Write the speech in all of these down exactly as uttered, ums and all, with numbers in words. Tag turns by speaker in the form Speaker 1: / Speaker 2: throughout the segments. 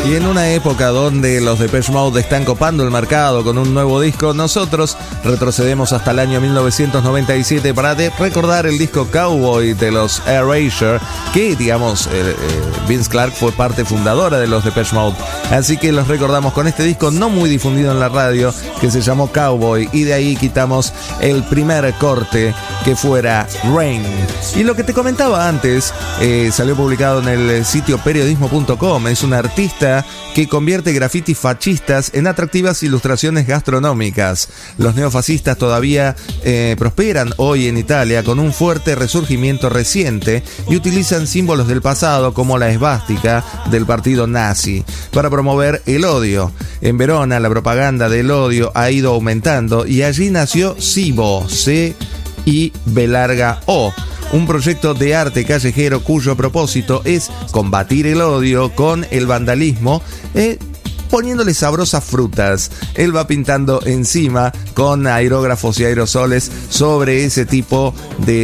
Speaker 1: Y en una época donde los Depeche Mode están copando el mercado con un nuevo disco, nosotros retrocedemos hasta el año mil novecientos noventa y siete para de recordar el disco Cowboy de los Erasure, que, digamos, eh, eh, Vince Clarke fue parte fundadora de los Depeche Mode. Así que los recordamos con este disco no muy difundido en la radio, que se llamó Cowboy, y de ahí quitamos el primer corte, que fuera Rain. Y lo que te comentaba antes, eh, salió publicado en el sitio periodismo punto com. Es un artista que convierte grafitis fascistas en atractivas ilustraciones gastronómicas. Los neofascistas todavía eh, prosperan hoy en Italia con un fuerte resurgimiento reciente y utilizan símbolos del pasado como la esvástica del partido nazi para promover el odio. En Verona la propaganda del odio ha ido aumentando y allí nació Cibo, C I B larga O, un proyecto de arte callejero cuyo propósito es combatir el odio con el vandalismo, eh, poniéndole sabrosas frutas. Él va pintando encima con aerógrafos y aerosoles sobre ese tipo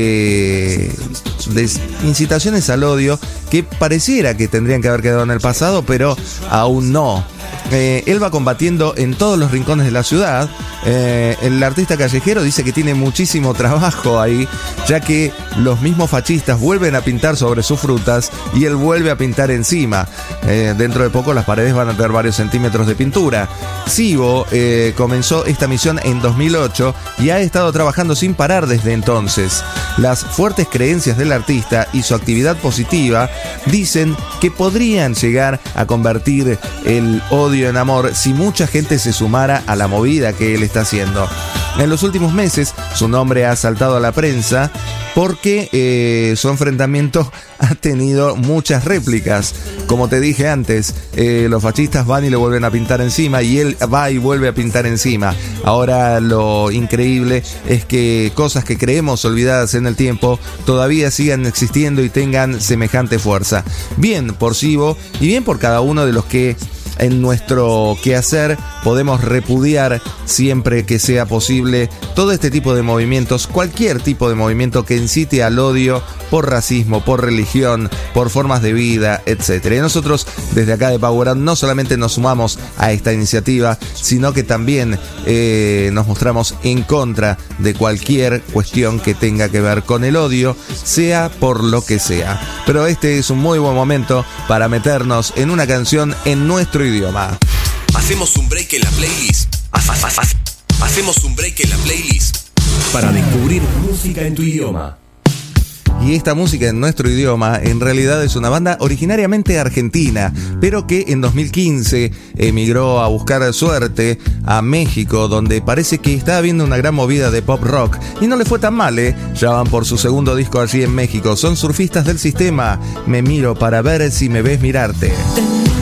Speaker 1: de, de incitaciones al odio que pareciera que tendrían que haber quedado en el pasado, pero aún no. Eh, él va combatiendo en todos los rincones de la ciudad. Eh, el artista callejero dice que tiene muchísimo trabajo ahí, ya que los mismos fascistas vuelven a pintar sobre sus frutas y él vuelve a pintar encima. Eh, dentro de poco las paredes van a tener varios centímetros de pintura. Cibo eh, comenzó esta misión en dos mil ocho y ha estado trabajando sin parar desde entonces. Las fuertes creencias del artista y su actividad positiva dicen que podrían llegar a convertir el odio en amor si mucha gente se sumara a la movida que él está haciendo. En los últimos meses su nombre ha saltado a la prensa porque eh, su enfrentamiento ha tenido muchas réplicas. Como te dije antes, eh, los fascistas van y le vuelven a pintar encima y él va y vuelve a pintar encima. Ahora lo increíble es que cosas que creemos olvidadas en el tiempo todavía sigan existiendo y tengan semejante fuerza. Bien por Cibo y bien por cada uno de los que en nuestro quehacer podemos repudiar siempre que sea posible todo este tipo de movimientos, cualquier tipo de movimiento que incite al odio por racismo, por religión, por formas de vida, etcétera. Y nosotros desde acá de Power Up no solamente nos sumamos a esta iniciativa, sino que también eh, nos mostramos en contra de cualquier cuestión que tenga que ver con el odio, sea por lo que sea. Pero este es un muy buen momento para meternos en una canción en nuestro idioma.
Speaker 2: Hacemos un break en la playlist. Hacemos un break en la playlist
Speaker 3: para descubrir música en tu idioma.
Speaker 1: Y esta música en nuestro idioma en realidad es una banda originariamente argentina, pero que en dos mil quince emigró a buscar suerte a México, donde parece que está habiendo una gran movida de pop rock. Y no le fue tan mal, ¿eh? Ya van por su segundo disco allí en México. Son Surfistas del Sistema. Me miro para ver si me ves mirarte.